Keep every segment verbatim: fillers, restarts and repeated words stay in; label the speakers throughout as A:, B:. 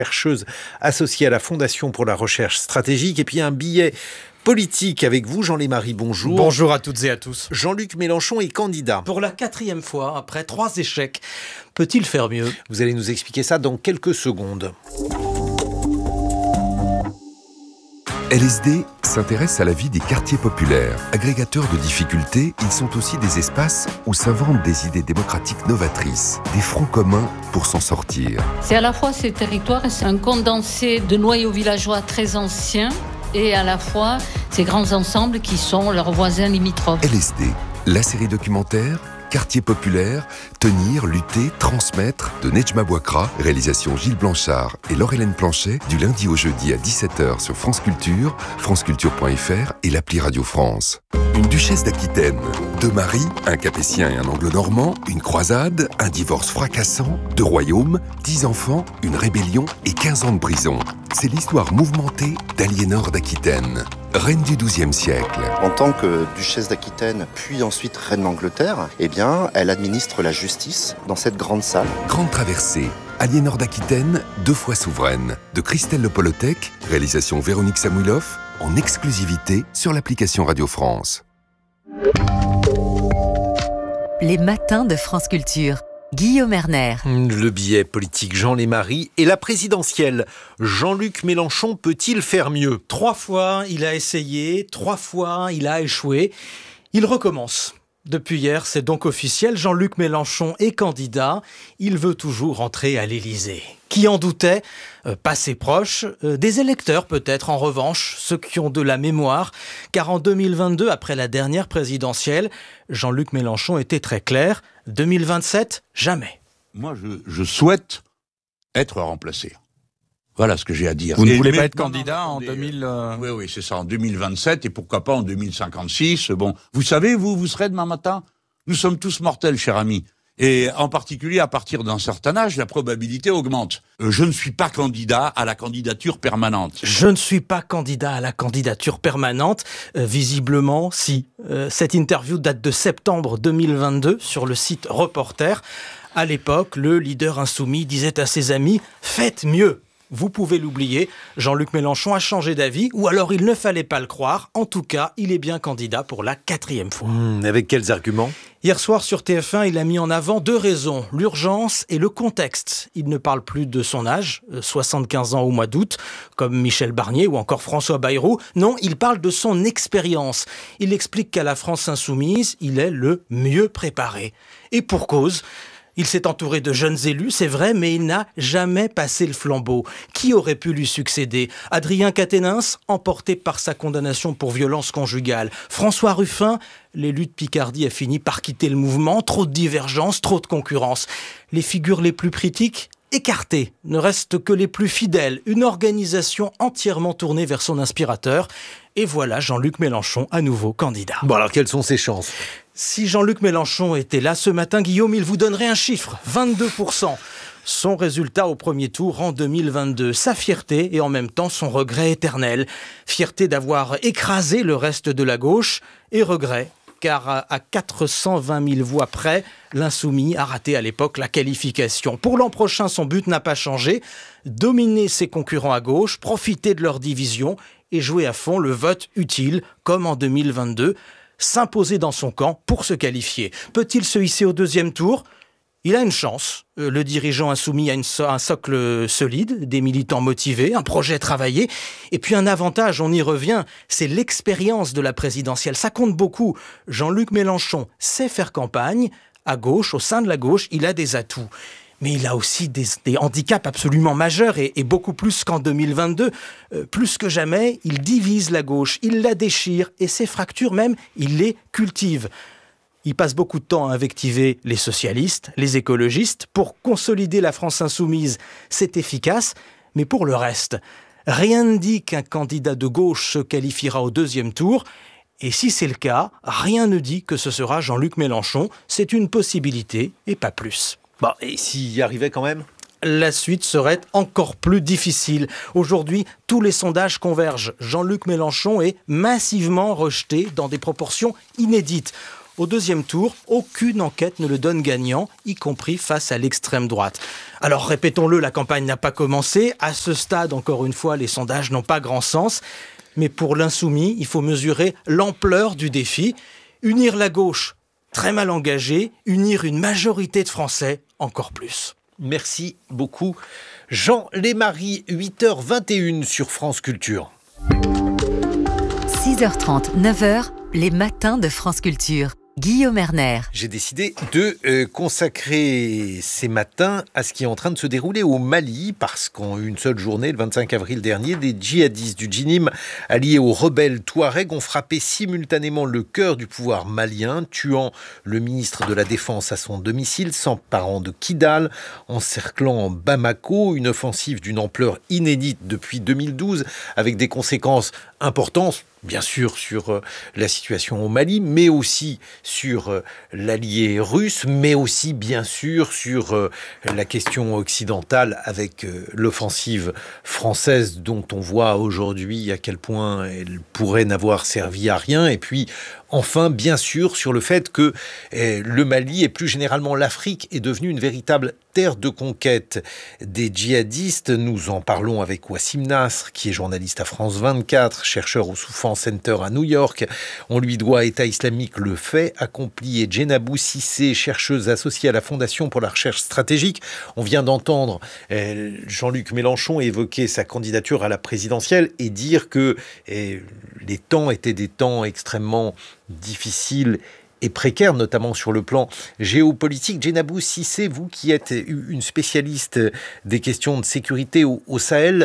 A: chercheuse associée à la Fondation pour la recherche stratégique. Et puis un billet politique avec vous, Jean Lémarie, bonjour.
B: Bonjour à toutes et à tous.
A: Jean-Luc Mélenchon est candidat.
B: Pour la quatrième fois, après trois échecs, peut-il faire mieux ?
A: Vous allez nous expliquer ça dans quelques secondes.
C: L S D s'intéresse à la vie des quartiers populaires. Agrégateurs de difficultés, ils sont aussi des espaces où s'inventent des idées démocratiques novatrices, des fronts communs pour s'en sortir.
D: C'est à la fois ces territoires, c'est un condensé de noyaux villageois très anciens, et à la fois ces grands ensembles qui sont leurs voisins limitrophes.
C: L S D, la série documentaire Quartier populaire, tenir, lutter, transmettre de Nejma Bouakra, réalisation Gilles Blanchard et Laure-Hélène Planchet, du lundi au jeudi à dix-sept heures sur France Culture, franceculture point f r et l'appli Radio France. Une duchesse d'Aquitaine, deux maris, un capétien et un anglo-normand, une croisade, un divorce fracassant, deux royaumes, dix enfants, une rébellion et quinze ans de prison. C'est l'histoire mouvementée d'Aliénor d'Aquitaine, reine du douzième siècle.
E: En tant que duchesse d'Aquitaine, puis ensuite reine d'Angleterre, eh bien, elle administre la justice dans cette grande salle.
C: Grande traversée, Aliénor d'Aquitaine, deux fois souveraine, de Christelle Le Polotec, réalisation Véronique Samouilov, en exclusivité sur l'application Radio France.
F: Les matins de France Culture. Guillaume Erner.
A: Le billet politique Jean Lémarie et la présidentielle. Jean-Luc Mélenchon peut-il faire mieux ?
B: Trois fois, il a essayé, trois fois, il a échoué. Il recommence. Depuis hier, c'est donc officiel, Jean-Luc Mélenchon est candidat. Il veut toujours entrer à l'Élysée. Qui en doutait ? euh, Pas ses proches, euh, des électeurs peut-être en revanche, ceux qui ont de la mémoire. Car en deux mille vingt-deux, après la dernière présidentielle, Jean-Luc Mélenchon était très clair. deux mille vingt-sept, jamais.
G: Moi, je, je souhaite être remplacé. Voilà ce que j'ai à dire.
H: Vous ne
G: et
H: voulez
G: mais,
H: pas être
G: non,
H: candidat
G: non,
H: en deux mille... Euh...
G: Oui, oui, c'est ça, en deux mille vingt-sept, et pourquoi pas en deux mille cinquante-six. Bon, vous savez, vous, vous serez demain matin. Nous sommes tous mortels, cher ami. Et en particulier, à partir d'un certain âge, la probabilité augmente. Euh, je ne suis pas candidat à la candidature permanente.
B: Je ne suis pas candidat à la candidature permanente. Euh, visiblement, si. Euh, cette interview date de septembre deux mille vingt-deux sur le site Reporter. À l'époque, le leader insoumis disait à ses amis « Faites mieux ». Vous pouvez l'oublier, Jean-Luc Mélenchon a changé d'avis, ou alors il ne fallait pas le croire. En tout cas, il est bien candidat pour la quatrième fois.
A: Mmh, avec quels arguments ?
B: Hier soir sur T F un, il a mis en avant deux raisons, l'urgence et le contexte. Il ne parle plus de son âge, soixante-quinze ans au mois d'août, comme Michel Barnier ou encore François Bayrou. Non, il parle de son expérience. Il explique qu'à la France insoumise, il est le mieux préparé. Et pour cause... Il s'est entouré de jeunes élus, c'est vrai, mais il n'a jamais passé le flambeau. Qui aurait pu lui succéder ? Adrien Quatennens, emporté par sa condamnation pour violence conjugale. François Ruffin, l'élu de Picardie a fini par quitter le mouvement. Trop de divergences, trop de concurrence. Les figures les plus critiques ? Écartés. Ne restent que les plus fidèles. Une organisation entièrement tournée vers son inspirateur. Et voilà Jean-Luc Mélenchon à nouveau candidat.
A: Bon alors, quelles sont ses chances ?
B: Si Jean-Luc Mélenchon était là ce matin, Guillaume, il vous donnerait un chiffre, vingt-deux pour cent. Son résultat au premier tour en deux mille vingt-deux, sa fierté et en même temps son regret éternel. Fierté d'avoir écrasé le reste de la gauche et regret, car à quatre cent vingt mille voix près, l'insoumis a raté à l'époque la qualification. Pour l'an prochain, son but n'a pas changé, dominer ses concurrents à gauche, profiter de leur division et jouer à fond le vote utile, comme en deux mille vingt-deux, s'imposer dans son camp pour se qualifier. Peut-il se hisser au deuxième tour ? Il a une chance. Le dirigeant insoumis a une so- un socle solide, des militants motivés, un projet travaillé. Et puis un avantage, on y revient, c'est l'expérience de la présidentielle. Ça compte beaucoup. Jean-Luc Mélenchon sait faire campagne. À gauche, au sein de la gauche, il a des atouts. Mais il a aussi des, des handicaps absolument majeurs et, et beaucoup plus qu'en deux mille vingt-deux. Euh, plus que jamais, il divise la gauche, il la déchire et ses fractures même, il les cultive. Il passe beaucoup de temps à invectiver les socialistes, les écologistes. Pour consolider la France insoumise, c'est efficace. Mais pour le reste, rien ne dit qu'un candidat de gauche se qualifiera au deuxième tour. Et si c'est le cas, rien ne dit que ce sera Jean-Luc Mélenchon. C'est une possibilité et pas plus.
A: Bon, et s'il y arrivait quand même ?
B: La suite serait encore plus difficile. Aujourd'hui, tous les sondages convergent. Jean-Luc Mélenchon est massivement rejeté dans des proportions inédites. Au deuxième tour, aucune enquête ne le donne gagnant, y compris face à l'extrême droite. Alors répétons-le, la campagne n'a pas commencé. À ce stade, encore une fois, les sondages n'ont pas grand sens. Mais pour l'insoumis, il faut mesurer l'ampleur du défi. Unir la gauche, très mal engagée, unir une majorité de Français, encore plus.
A: Merci beaucoup. Jean Lémarie, huit heures vingt et une sur France Culture.
F: six heures trente, neuf heures, les matins de France Culture. Guillaume Erner.
A: J'ai décidé de euh, consacrer ces matins à ce qui est en train de se dérouler au Mali, parce qu'en une seule journée, le vingt-cinq avril dernier, des djihadistes du Djinim alliés aux rebelles Touaregs ont frappé simultanément le cœur du pouvoir malien, tuant le ministre de la Défense à son domicile, s'emparant de Kidal, encerclant Bamako, une offensive d'une ampleur inédite depuis deux mille douze, avec des conséquences importantes, bien sûr sur euh, la situation au Mali, mais aussi sur euh, l'allié russe, mais aussi bien sûr sur euh, la question occidentale avec euh, l'offensive française dont on voit aujourd'hui à quel point elle pourrait n'avoir servi à rien. Et puis enfin, bien sûr, sur le fait que eh, le Mali et plus généralement l'Afrique est devenue une véritable terre de conquête des djihadistes. Nous en parlons avec Wassim Nasr, qui est journaliste à France vingt-quatre, chercheur au Soufan Center à New York. On lui doit État islamique le fait accompli, et Djenabou Cissé, chercheuse associée à la Fondation pour la recherche stratégique. On vient d'entendre eh, Jean-Luc Mélenchon évoquer sa candidature à la présidentielle et dire que eh, les temps étaient des temps extrêmement difficiles et précaires, notamment sur le plan géopolitique. Djenabou Cissé, vous qui êtes une spécialiste des questions de sécurité au, au Sahel,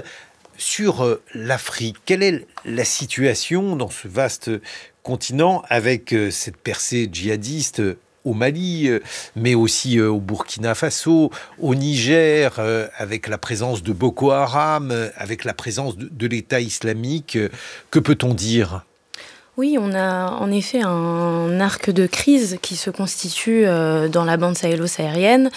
A: sur l'Afrique, quelle est la situation dans ce vaste continent avec cette percée djihadiste au Mali, mais aussi au Burkina Faso, au Niger, avec la présence de Boko Haram, avec la présence de, de l'État islamique? Que peut-on dire ?
H: Oui, on a en effet un arc de crise qui se constitue euh, dans la bande sahélo-saharienne,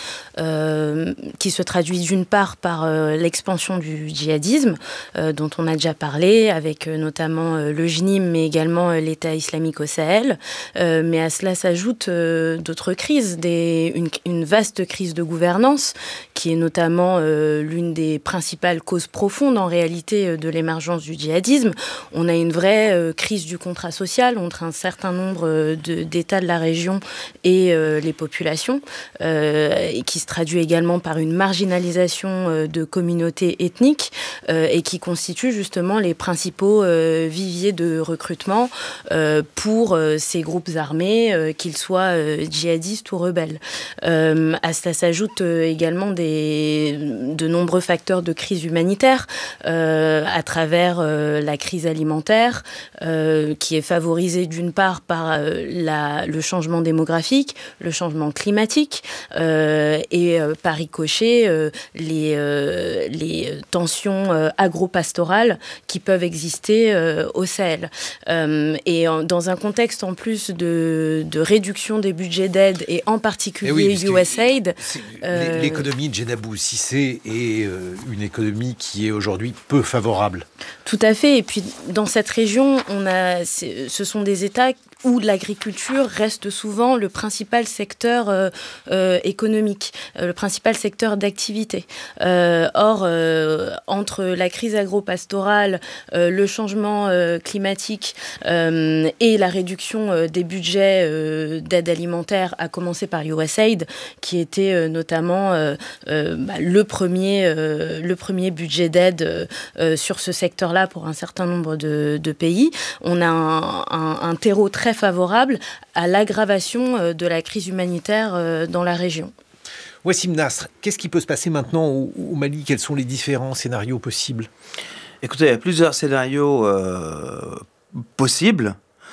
H: euh, qui se traduit d'une part par euh, l'expansion du djihadisme, euh, dont on a déjà parlé, avec euh, notamment euh, le Djinim, mais également euh, l'État islamique au Sahel. Euh, mais à cela s'ajoutent euh, d'autres crises, des, une, une vaste crise de gouvernance, qui est notamment euh, l'une des principales causes profondes en réalité euh, de l'émergence du djihadisme. On a une vraie euh, crise du contrat social entre un certain nombre de, d'États de la région et euh, les populations, euh, et qui se traduit également par une marginalisation euh, de communautés ethniques euh, et qui constitue justement les principaux euh, viviers de recrutement euh, pour euh, ces groupes armés, euh, qu'ils soient euh, djihadistes ou rebelles. Euh, à cela s'ajoutent euh, également des, de nombreux facteurs de crise humanitaire euh, à travers euh, la crise alimentaire euh, qui est favorisée d'une part par euh, la, le changement démographique, le changement climatique euh, et euh, par ricochet euh, les, euh, les tensions euh, agro-pastorales qui peuvent exister euh, au Sahel. Euh, et en, dans un contexte en plus de, de réduction des budgets d'aide et en particulier
A: oui,
H: U S A I D.
A: Euh, l'économie de Djenabou Cissé est euh, une économie qui est aujourd'hui peu favorable.
H: Tout à fait. Et puis dans cette région, on a, ce sont des États où l'agriculture reste souvent le principal secteur euh, euh, économique, euh, le principal secteur d'activité. Euh, or, euh, entre la crise agro-pastorale, euh, le changement euh, climatique euh, et la réduction euh, des budgets euh, d'aide alimentaire, à commencer par U S A I D, qui était euh, notamment euh, euh, bah, le, premier, euh, le premier budget d'aide euh, sur ce secteur-là pour un certain nombre de, de pays, on a un, un, un terreau très favorable à l'aggravation de la crise humanitaire dans la région.
A: Wassim Nasr, qu'est-ce qui peut se passer maintenant au, au Mali? Quels sont les différents scénarios possibles?
I: Écoutez, il y a plusieurs scénarios euh, possibles.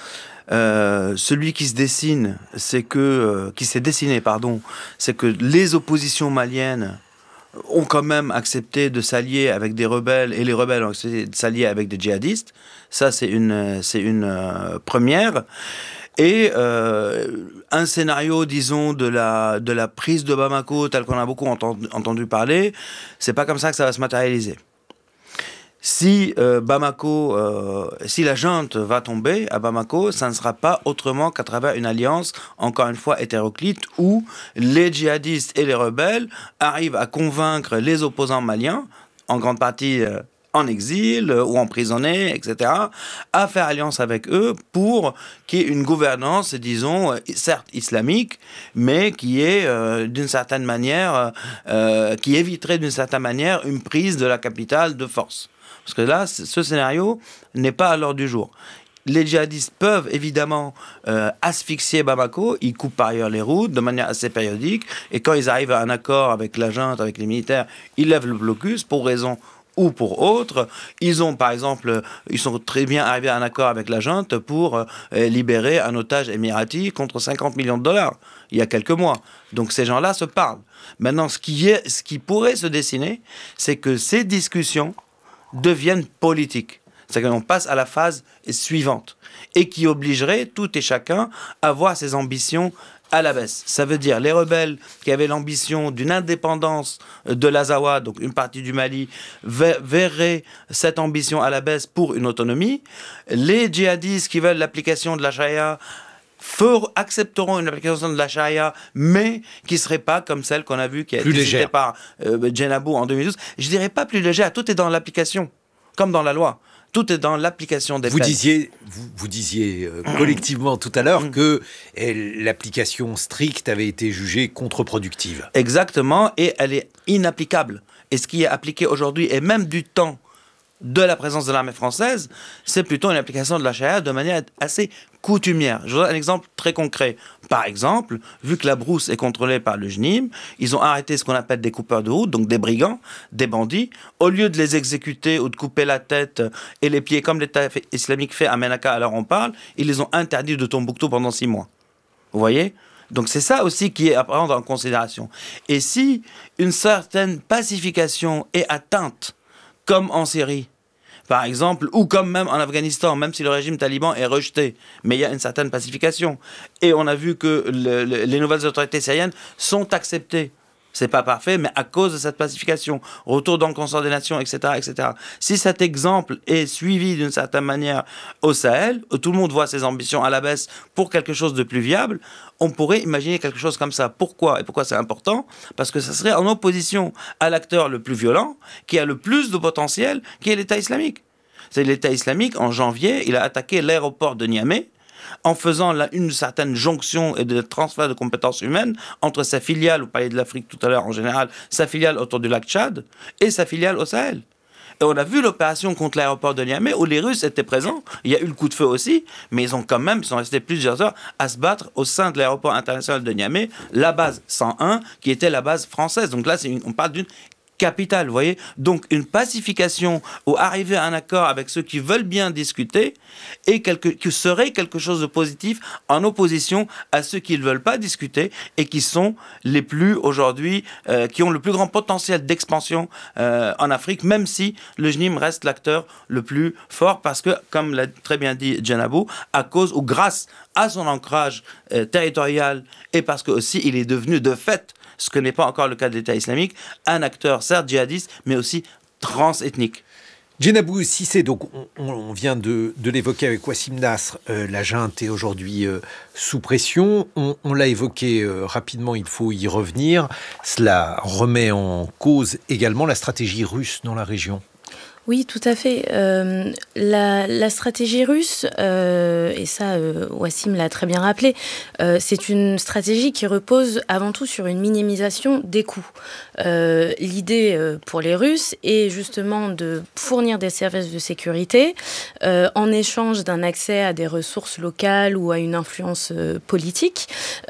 I: Euh, celui qui se dessine, c'est que, euh, qui s'est dessiné, pardon, c'est que les oppositions maliennes ont quand même accepté de s'allier avec des rebelles, et les rebelles ont accepté de s'allier avec des djihadistes. Ça, c'est une, c'est une euh, première. Et euh, un scénario, disons, de la, de la prise de Bamako, tel qu'on a beaucoup entendu, entendu parler, c'est pas comme ça que ça va se matérialiser. si euh, Bamako, euh, si la junte va tomber à Bamako, ça ne sera pas autrement qu'à travers une alliance, encore une fois hétéroclite, où les djihadistes et les rebelles arrivent à convaincre les opposants maliens, en grande partie euh, en exil euh, ou emprisonnés, et cetera, à faire alliance avec eux pour qu'il y ait une gouvernance, disons, euh, certes islamique, mais qui est euh, d'une certaine manière, euh, qui éviterait d'une certaine manière une prise de la capitale de force. Parce que là, ce scénario n'est pas à l'ordre du jour. Les djihadistes peuvent évidemment euh, asphyxier Bamako, ils coupent par ailleurs les routes de manière assez périodique, et quand ils arrivent à un accord avec la junte, avec les militaires, ils lèvent le blocus pour raison ou pour autre. Ils ont, par exemple, ils sont très bien arrivés à un accord avec la junte pour euh, libérer un otage émirati contre cinquante millions de dollars, il y a quelques mois. Donc ces gens-là se parlent. Maintenant, ce qui, est, ce qui pourrait se dessiner, c'est que ces discussions deviennent politiques. C'est-à-dire qu'on passe à la phase suivante et qui obligerait tout et chacun à voir ses ambitions à la baisse. Ça veut dire les rebelles qui avaient l'ambition d'une indépendance de l'Azawa, donc une partie du Mali, verraient cette ambition à la baisse pour une autonomie. Les djihadistes qui veulent l'application de la charia Feur, accepteront une application de la charia, mais qui ne serait pas comme celle qu'on a vue, qui a été citée par euh, Djenabou en deux mille douze. Je ne dirais pas plus légère, tout est dans l'application, comme dans la loi. Tout est dans l'application des
A: vous
I: peines.
A: Disiez, vous, vous disiez euh, collectivement tout à l'heure que elle, l'application stricte avait été jugée contre-productive.
I: Exactement, et elle est inapplicable. Et ce qui est appliqué aujourd'hui, et même du temps de la présence de l'armée française, c'est plutôt une application de la charia de manière assez coutumière. Je vous donne un exemple très concret. Par exemple, vu que la brousse est contrôlée par le J N I M, ils ont arrêté ce qu'on appelle des coupeurs de route, donc des brigands, des bandits. Au lieu de les exécuter ou de couper la tête et les pieds comme l'État islamique fait à Ménaka, alors on parle, ils les ont interdits de Tombouctou pendant six mois. Vous voyez ? Donc c'est ça aussi qui est à prendre en considération. Et si une certaine pacification est atteinte, comme en Syrie, par exemple, ou comme même en Afghanistan, même si le régime taliban est rejeté, mais il y a une certaine pacification. Et on a vu que le, le, les nouvelles autorités syriennes sont acceptées. C'est pas parfait, mais à cause de cette pacification, retour dans le concert des nations, et cetera, et cetera. Si cet exemple est suivi d'une certaine manière au Sahel, où tout le monde voit ses ambitions à la baisse pour quelque chose de plus viable, on pourrait imaginer quelque chose comme ça. Pourquoi ? Et pourquoi c'est important ? Parce que ça serait en opposition à l'acteur le plus violent, qui a le plus de potentiel, qui est l'État islamique. C'est l'État islamique, en janvier, il a attaqué l'aéroport de Niamey, en faisant la, une certaine jonction et de transfert de compétences humaines entre sa filiale, vous parliez de l'Afrique tout à l'heure en général, sa filiale autour du lac Tchad et sa filiale au Sahel. Et on a vu l'opération contre l'aéroport de Niamey où les Russes étaient présents, il y a eu le coup de feu aussi, mais ils ont quand même, ils sont restés plusieurs heures à se battre au sein de l'aéroport international de Niamey, la base cent un qui était la base française. Donc là, c'est une, on parle d'une capitale, vous voyez. Donc une pacification ou arriver à un accord avec ceux qui veulent bien discuter et quelque, qui serait quelque chose de positif en opposition à ceux qui ne veulent pas discuter et qui sont les plus aujourd'hui, euh, qui ont le plus grand potentiel d'expansion euh, en Afrique, même si le J N I M reste l'acteur le plus fort parce que, comme l'a très bien dit Djenabou, à cause ou grâce à son ancrage euh, territorial et parce que aussi il est devenu de fait, ce que n'est pas encore le cas de l'État islamique, un acteur certes djihadiste, mais aussi transethnique.
A: Djenabou Cissé, donc on, on vient de, de l'évoquer avec Wassim Nasr, euh, la junte est aujourd'hui euh, sous pression. On, on l'a évoqué euh, rapidement, il faut y revenir. Cela remet en cause également la stratégie russe dans la région.
H: Oui, tout à fait. Euh, la, la stratégie russe, euh, et ça, euh, Wassim l'a très bien rappelé, euh, c'est une stratégie qui repose avant tout sur une minimisation des coûts. Euh, l'idée euh, pour les Russes est justement de fournir des services de sécurité euh, en échange d'un accès à des ressources locales ou à une influence euh, politique,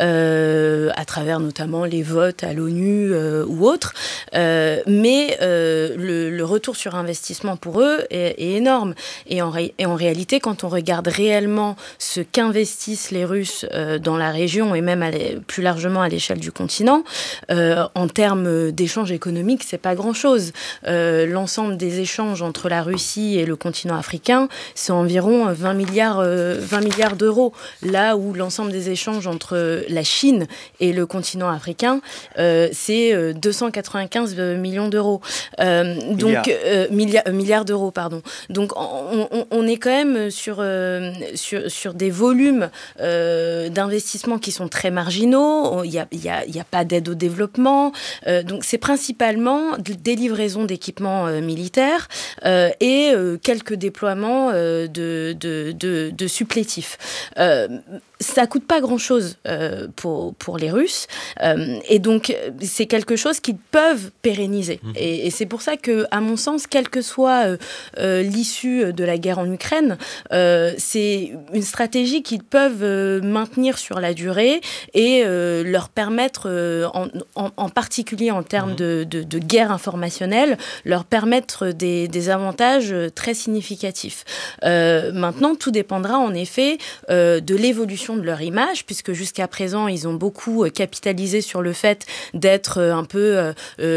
H: euh, à travers notamment les votes à l'ONU euh, ou autres. Euh, mais euh, le, le retour sur investissement pour eux est, est énorme. Et en, ré, et en réalité, quand on regarde réellement ce qu'investissent les Russes euh, dans la région et même à plus largement à l'échelle du continent, euh, en termes d'échanges économiques, c'est pas grand-chose. Euh, l'ensemble des échanges entre la Russie et le continent africain, c'est environ vingt milliards, euh, vingt milliards d'euros. Là où l'ensemble des échanges entre la Chine et le continent africain, euh, c'est deux cent quatre-vingt-quinze millions d'euros. Euh, donc, milliards. Euh, milliards milliards d'euros, pardon. Donc on, on, on est quand même sur, euh, sur, sur des volumes euh, d'investissements qui sont très marginaux. Il n'y a, il y a, il y a pas d'aide au développement. Euh, donc c'est principalement des livraisons d'équipements euh, militaires euh, et euh, quelques déploiements euh, de, de, de, de supplétifs. Euh, ça coûte pas grand-chose euh, pour, pour les Russes. Euh, et donc, c'est quelque chose qu'ils peuvent pérenniser. Mmh. Et, et c'est pour ça que, à mon sens, quelle que soit euh, euh, l'issue de la guerre en Ukraine, euh, c'est une stratégie qu'ils peuvent euh, maintenir sur la durée et euh, leur permettre, euh, en, en, en particulier en termes mmh. de, de, de guerre informationnelle, leur permettre des, des avantages très significatifs. Euh, maintenant, tout dépendra en effet euh, de l'évolution de leur image, puisque jusqu'à présent, ils ont beaucoup capitalisé sur le fait d'être un peu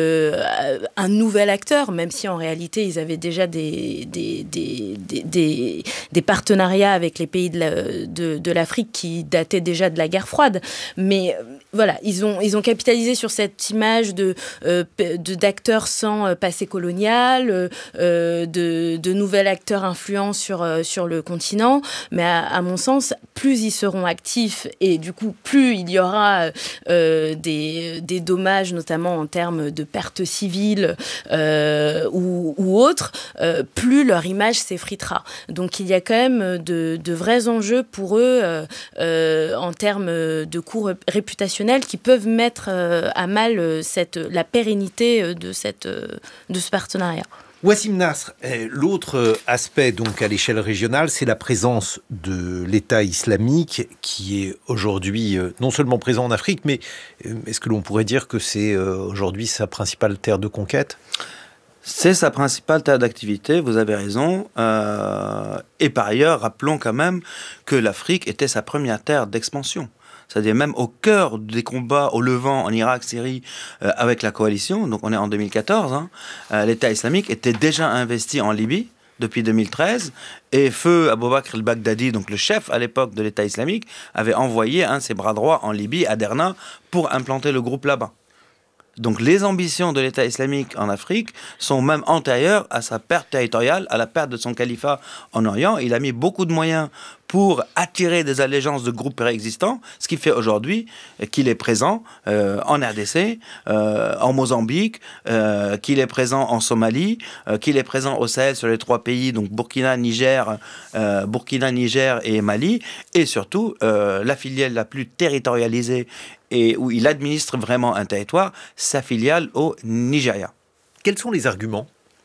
H: euh, un nouvel acteur, même si en réalité, ils avaient déjà des, des, des, des, des, des partenariats avec les pays de, la, de, de l'Afrique qui dataient déjà de la guerre froide. Mais voilà, ils ont, ils ont capitalisé sur cette image de, euh, de, d'acteurs sans passé colonial, euh, de, de nouvel acteur influent sur, sur le continent. Mais à, à mon sens, plus ils seront actifs et du coup, plus il y aura euh, des, des dommages, notamment en termes de pertes civiles euh, ou, ou autres, euh, plus leur image s'effritera. Donc il y a quand même de, de vrais enjeux pour eux euh, euh, en termes de coûts réputationnels qui peuvent mettre euh, à mal cette, la pérennité de, cette, de ce partenariat.
A: Wassim Nasr, l'autre aspect donc à l'échelle régionale, c'est la présence de l'État islamique qui est aujourd'hui non seulement présent en Afrique, mais est-ce que l'on pourrait dire que c'est aujourd'hui sa principale terre de conquête ?
I: C'est sa principale terre d'activité, vous avez raison. Euh, et par ailleurs, rappelons quand même que l'Afrique était sa première terre d'expansion. C'est-à-dire même au cœur des combats au Levant, en Irak, Syrie, euh, avec la coalition, donc on est en deux mille quatorze, hein, euh, l'État islamique était déjà investi en Libye depuis deux mille treize, et feu Abou Bakr el-Baghdadi, donc le chef à l'époque de l'État islamique, avait envoyé un de ses bras droits en Libye, à Derna, pour implanter le groupe là-bas. Donc les ambitions de l'État islamique en Afrique sont même antérieures à sa perte territoriale, à la perte de son califat en Orient. Il a mis beaucoup de moyens pour attirer des allégeances de groupes préexistants, ce qui fait aujourd'hui qu'il est présent euh, en R D C, euh, en Mozambique, euh, qu'il est présent en Somalie, euh, qu'il est présent au Sahel sur les trois pays, donc Burkina, Niger, euh, Burkina, Niger et Mali, et surtout euh, la filiale la plus territorialisée et où il administre vraiment un territoire, sa filiale au Nigeria.
A: Quels sont les arguments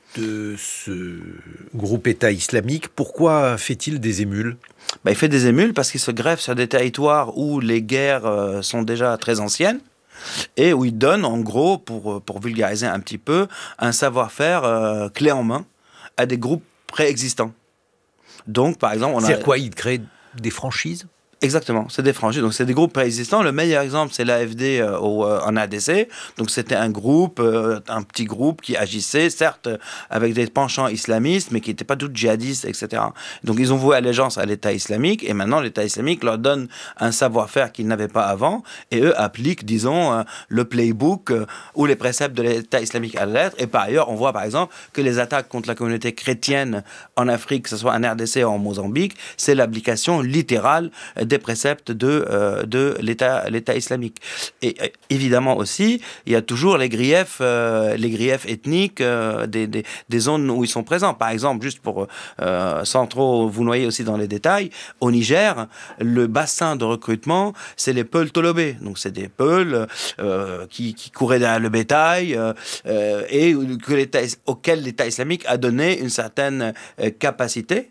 A: de ce groupe État islamique? Pourquoi fait-il des émules?
I: Ben, il fait des émules parce qu'il se greffe sur des territoires où les guerres euh, sont déjà très anciennes et où il donne, en gros, pour, pour vulgariser un petit peu, un savoir-faire euh, clé en main à des groupes préexistants. Donc, par exemple, on a...
A: C'est quoi? Il crée des franchises?
I: Exactement, c'est des franchises, donc c'est des groupes préexistants. Le meilleur exemple, c'est l'A F D euh, au, euh, en R D C. Donc c'était un groupe, euh, un petit groupe qui agissait, certes, avec des penchants islamistes, mais qui n'étaient pas tous djihadistes, et cetera. Donc ils ont voué allégeance à l'État islamique, et maintenant l'État islamique leur donne un savoir-faire qu'ils n'avaient pas avant, et eux appliquent, disons, euh, le playbook euh, ou les préceptes de l'État islamique à la lettre. Et par ailleurs, on voit par exemple que les attaques contre la communauté chrétienne en Afrique, que ce soit en R D C ou en Mozambique, c'est l'application littérale des préceptes de, euh, de l'État, l'État islamique. Et euh, évidemment aussi, il y a toujours les griefs, euh, les griefs ethniques euh, des, des, des zones où ils sont présents. Par exemple, juste pour, euh, sans trop vous noyer aussi dans les détails, au Niger, le bassin de recrutement, c'est les Peuls Tolobé. Donc c'est des Peuls euh, qui, qui couraient derrière le bétail euh, euh, et que l'État, auquel l'État islamique a donné une certaine euh, capacité.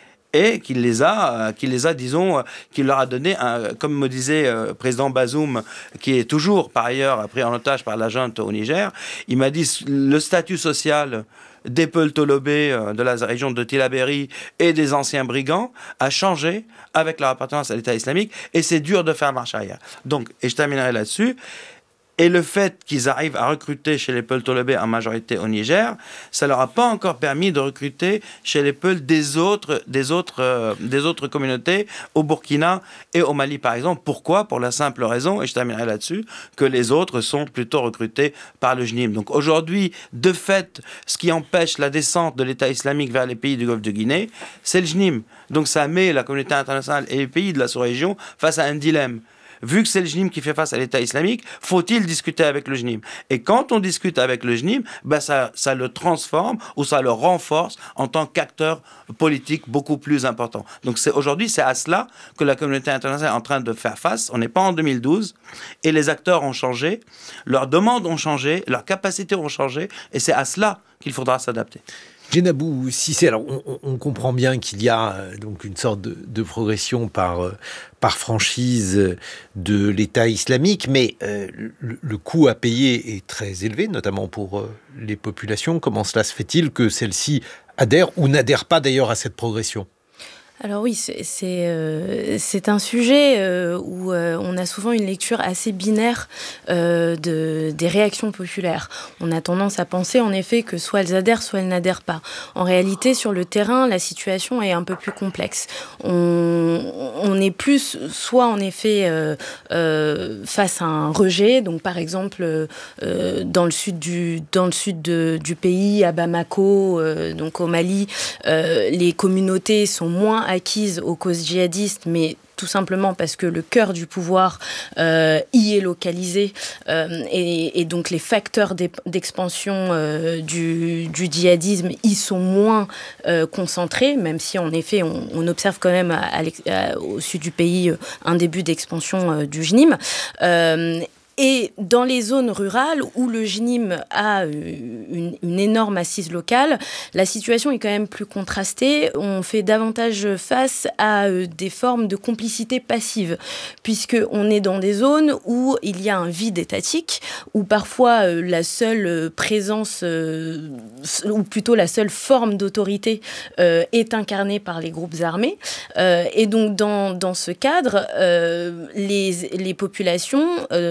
I: Et qu'il les a, euh, qu'il les a, disons, euh, qu'il leur a donné, un, comme me disait le euh, président Bazoum, qui est toujours, par ailleurs, pris en otage par la junte au Niger, il m'a dit le statut social des Peuls Tolobé euh, de la région de Tillabéri et des anciens brigands a changé avec leur appartenance à l'État islamique, et c'est dur de faire marche arrière. Donc, et je terminerai là-dessus, Et le fait qu'ils arrivent à recruter chez les Peuls Tolobé en majorité au Niger, ça leur a pas encore permis de recruter chez les Peuls des autres, des autres, euh, des autres communautés au Burkina et au Mali, par exemple. Pourquoi ? Pour la simple raison, et je terminerai là-dessus, que les autres sont plutôt recrutés par le J N I M. Donc aujourd'hui, de fait, ce qui empêche la descente de l'État islamique vers les pays du Golfe de Guinée, c'est le J N I M. Donc ça met la communauté internationale et les pays de la sous-région face à un dilemme. Vu que c'est le J N I M qui fait face à l'État islamique, faut-il discuter avec le J N I M ? Et quand on discute avec le J N I M, ben ça, ça le transforme ou ça le renforce en tant qu'acteur politique beaucoup plus important. Donc c'est, aujourd'hui, c'est à cela que la communauté internationale est en train de faire face. On n'est pas en deux mille douze et les acteurs ont changé, leurs demandes ont changé, leurs capacités ont changé et c'est à cela qu'il faudra s'adapter.
A: Djenabou Cissé, alors on, on comprend bien qu'il y a euh, donc une sorte de, de progression par, euh, par franchise de l'État islamique, mais euh, le, le coût à payer est très élevé, notamment pour euh, les populations. Comment cela se fait-il que celles-ci adhèrent ou n'adhèrent pas d'ailleurs à cette progression ?
H: Alors oui, c'est, c'est, euh, c'est un sujet euh, où euh, on a souvent une lecture assez binaire euh, de, des réactions populaires. On a tendance à penser en effet que soit elles adhèrent, soit elles n'adhèrent pas. En réalité, sur le terrain, la situation est un peu plus complexe. On, on est plus soit en effet euh, euh, face à un rejet, donc par exemple euh, dans le sud du, dans le sud de, du pays, à Bamako, euh, donc au Mali, euh, les communautés sont moins acquises aux causes djihadistes, mais tout simplement parce que le cœur du pouvoir euh, y est localisé euh, et, et donc les facteurs d'expansion euh, du, du djihadisme y sont moins euh, concentrés, même si en effet on, on observe quand même à, à à, au sud du pays un début d'expansion euh, du J N I M. Euh, Et dans les zones rurales où le J N I M a une, une énorme assise locale, la situation est quand même plus contrastée. On fait davantage face à des formes de complicité passive, puisqu'on est dans des zones où il y a un vide étatique, où parfois la seule présence, ou plutôt la seule forme d'autorité est incarnée par les groupes armés. Et donc dans, dans ce cadre, les, les populations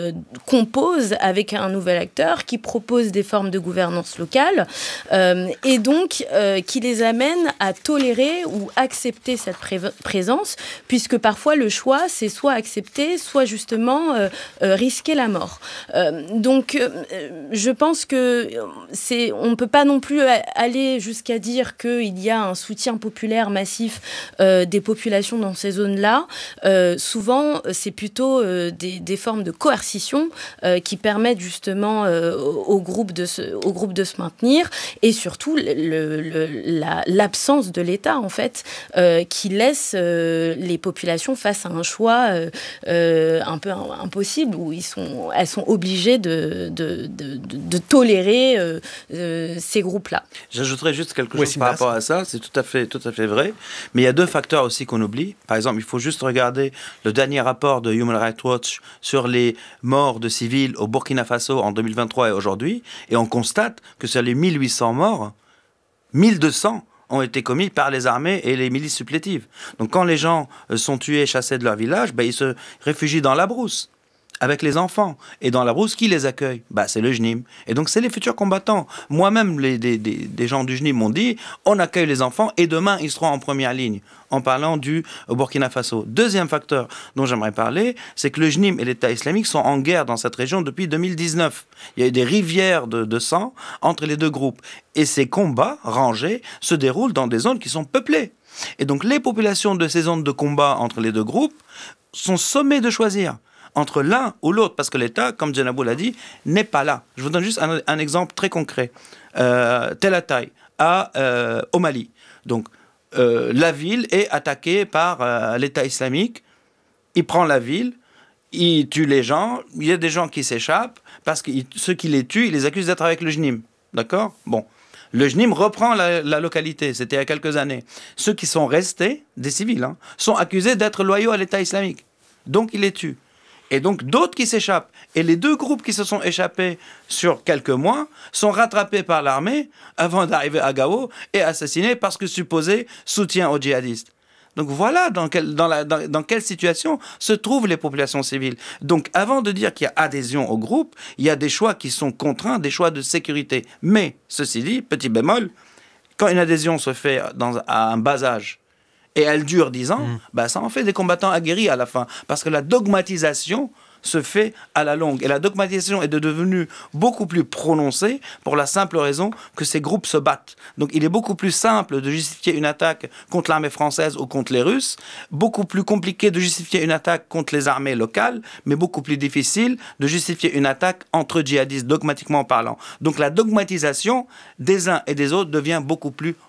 H: compose avec un nouvel acteur qui propose des formes de gouvernance locale euh, et donc euh, qui les amène à tolérer ou accepter cette pré- présence, puisque parfois le choix c'est soit accepter, soit justement euh, euh, risquer la mort. Euh, donc euh, je pense que c'est, on ne peut pas non plus aller jusqu'à dire qu'il y a un soutien populaire massif euh, des populations dans ces zones-là. Euh, souvent c'est plutôt euh, des, des formes de coercition Euh, qui permettent justement euh, au, au, groupe de se, au groupe de se maintenir, et surtout le, le, la, l'absence de l'État en fait euh, qui laisse euh, les populations face à un choix euh, euh, un peu impossible où ils sont, elles sont obligées de, de, de, de, de tolérer euh, euh, ces groupes-là.
I: J'ajouterais juste quelque chose
A: ouais,
I: par rapport à ça, c'est tout à fait, tout à fait vrai, mais il y a deux facteurs aussi qu'on oublie. Par exemple, il faut juste regarder le dernier rapport de Human Rights Watch sur les morts de civils au Burkina Faso en deux mille vingt-trois et aujourd'hui, et on constate que sur les mille huit cents morts, mille deux cents ont été commis par les armées et les milices supplétives. Donc quand les gens sont tués, chassés de leur village, ben, ils se réfugient dans la brousse avec les enfants. Et dans la brousse, qui les accueille ? Bah, c'est le J N I M. Et donc, c'est les futurs combattants. Moi-même, les, des, des, des gens du J N I M m'ont dit, on accueille les enfants et demain, ils seront en première ligne, en parlant du Burkina Faso. Deuxième facteur dont j'aimerais parler, c'est que le J N I M et l'État islamique sont en guerre dans cette région depuis deux mille dix-neuf. Il y a eu des rivières de, de sang entre les deux groupes. Et ces combats rangés se déroulent dans des zones qui sont peuplées. Et donc, les populations de ces zones de combat entre les deux groupes sont sommées de choisir entre l'un ou l'autre, parce que l'État, comme Djenabou l'a dit, n'est pas là. Je vous donne juste un, un exemple très concret. Euh, Tel Ataï, à, euh, au Mali. Donc, euh, la ville est attaquée par euh, l'État islamique. Il prend la ville, il tue les gens. Il y a des gens qui s'échappent, parce que il, ceux qui les tuent, ils les accusent d'être avec le J N I M. D'accord ? Bon. Le J N I M reprend la, la localité, c'était il y a quelques années. Ceux qui sont restés, des civils, hein, sont accusés d'être loyaux à l'État islamique. Donc, ils les tuent. Et donc, d'autres qui s'échappent. Et les deux groupes qui se sont échappés sur quelques mois sont rattrapés par l'armée avant d'arriver à Gao et assassinés parce que supposé soutien aux djihadistes. Donc voilà dans, quel, dans, la, dans, dans quelle situation se trouvent les populations civiles. Donc avant de dire qu'il y a adhésion au groupe, il y a des choix qui sont contraints, des choix de sécurité. Mais, ceci dit, petit bémol, quand une adhésion se fait dans, à un bas âge, et elle dure dix ans, mmh. bah, ça en fait des combattants aguerris à la fin. Parce que la dogmatisation se fait à la longue. Et la dogmatisation est devenue beaucoup plus prononcée pour la simple raison que ces groupes se battent. Donc il est beaucoup plus simple de justifier une attaque contre l'armée française ou contre les Russes, beaucoup plus compliqué de justifier une attaque contre les armées locales, mais beaucoup plus difficile de justifier une attaque entre djihadistes, dogmatiquement parlant. Donc la dogmatisation des uns et des autres devient beaucoup plus